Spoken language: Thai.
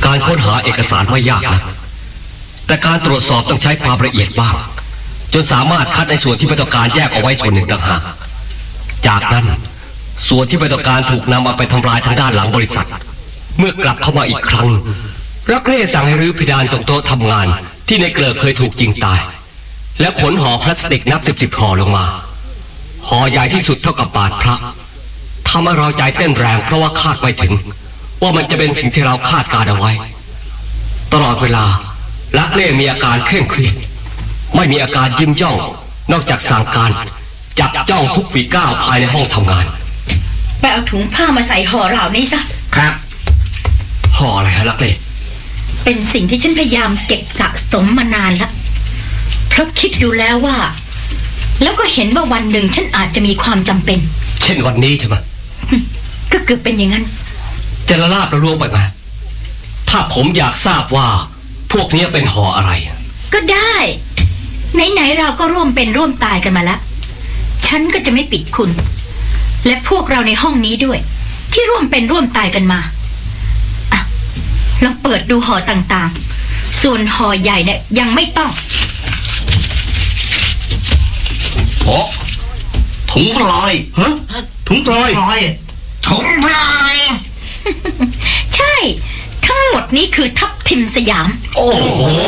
การค้นหาเอกสารไม่ยากนะแต่การตรวจสอบต้องใช้ความละเอียดบ้างจนสามารถคัดในส่วนที่ไม่ต้องการแยกเอาไว้ส่วนหนึ่งต่างหากจากนั้นส่วนที่ไม่ต้องการถูกนำเอาไปทำลายทางด้านหลังบริษัทเมื่อกลับเข้ามาอีกครั้งรักเร่สั่งให้รื้อเพดานตรงโต๊ะทำงานที่ในเกลือเคยถูกยิงตายแล้วขนห่อพลาสติกนับสิบห่อลงมาห่อใหญ่ที่สุดเท่ากับบาทพระทำให้เราใจเต้นแรงเพราะว่าคาดไม่ถึงว่ามันจะเป็นสิ่งที่เราคาดการเอาไว้ตลอดเวลารักเร่มีอาการเคร่งเครียดไม่มีอาการยิ้มย่องนอกจากสั่งการจับจ้องทุกฝีก้าวภายในห้องทำงานไปเอาถุงผ้ามาใส่ห่อเหล่านี้ซะครับห่ออะไรฮะรักเร่เป็นสิ่งที่ฉันพยายามเก็บสะสมมานานแล้วเพราะคิดดูแล้วว่าแล้วก็เห็นว่าวันหนึ่งฉันอาจจะมีความจำเป็นเช่นวันนี้ใช่ไหมก็เกือบเป็นอย่างนั้นจะละลาบละล่วงไปไหมถ้าผมอยากทราบว่าพวกนี้เป็นห่ออะไรก็ได้ไหนๆเราก็ร่วมเป็นร่วมตายกันมาแล้วฉันก็จะไม่ปิดคุณและพวกเราในห้องนี้ด้วยที่ร่วมเป็นร่วมตายกันมาอ่ะลองเปิดดูห่อต่างๆส่วนห่อใหญ่เนี่ยยังไม่ต้องโอ้ถุงพลอยฮะถุงพลอยถุงพลอยใช่ทั้งหมดนี้คือทับทิมสยามโอ้โห